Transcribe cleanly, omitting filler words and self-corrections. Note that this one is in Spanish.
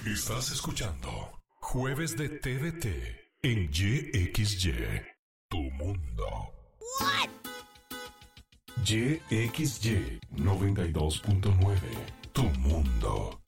Estás escuchando Jueves de TVT en YXY, tu mundo. What? YXY 92.9, tu mundo.